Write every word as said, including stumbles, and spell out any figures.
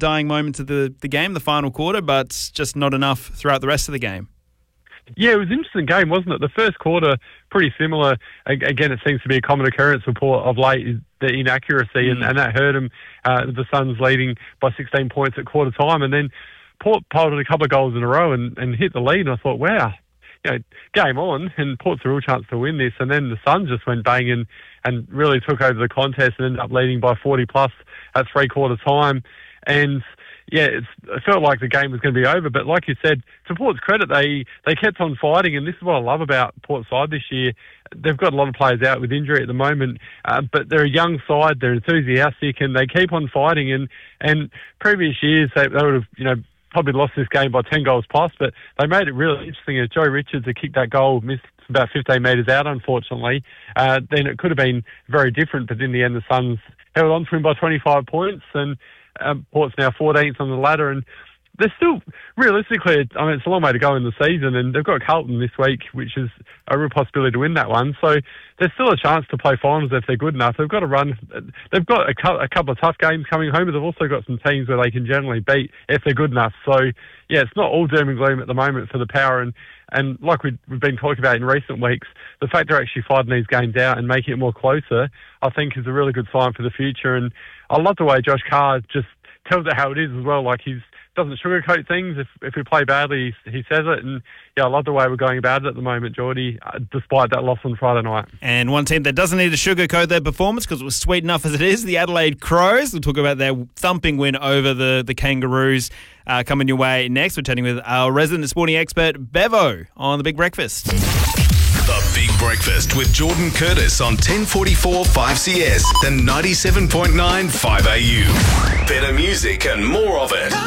dying moments of the, the game, the final quarter, but just not enough throughout the rest of the game. Yeah, it was an interesting game, wasn't it? The first quarter, pretty similar. Again, it seems to be a common occurrence of Port of late, is the inaccuracy, mm. and, and that hurt them. Uh, the Suns leading by sixteen points at quarter time, and then Port piled a couple of goals in a row and, and hit the lead, and I thought, wow, you know, game on, and Port's a real chance to win this. And then the Suns just went bang and, and really took over the contest and ended up leading by forty plus at three-quarter time. And yeah, it's, it felt like the game was going to be over, but like you said, to Port's credit, they, they kept on fighting, and this is what I love about Port's side this year. They've got a lot of players out with injury at the moment, uh, but they're a young side, they're enthusiastic, and they keep on fighting. And, and previous years, they, they would have, you know, probably lost this game by ten goals plus, but they made it really interesting. As Joe Richards had kicked that goal, missed about fifteen metres out, unfortunately, uh, then it could have been very different, but in the end, the Suns held on to him by twenty-five points, and Um, Port's now fourteenth on the ladder, and they're still, realistically, I mean, it's a long way to go in the season, and they've got Carlton this week, which is a real possibility to win that one. So there's still a chance to play finals if they're good enough. They've got to run. They've got a, cu- a couple of tough games coming home, but they've also got some teams where they can generally beat if they're good enough. So, yeah, it's not all doom and gloom at the moment for the Power, and And like we've been talking about in recent weeks, the fact they're actually fighting these games out and making it more closer, I think is a really good sign for the future. And I love the way Josh Carr just tells it how it is as well. Like, he doesn't sugarcoat things. If if we play badly, he, he says it. And yeah, I love the way we're going about it at the moment, Geordie, uh, despite that loss on Friday night. And one team that doesn't need to sugarcoat their performance because it was sweet enough as it is, the Adelaide Crows. We'll talk about their thumping win over the, the Kangaroos uh, coming your way next. We're chatting with our resident sporting expert, Bevo, on The Big Breakfast. The Big Breakfast with Jordan Curtis on ten forty-four five C S and ninety-seven point nine five A U. Better music and more of it.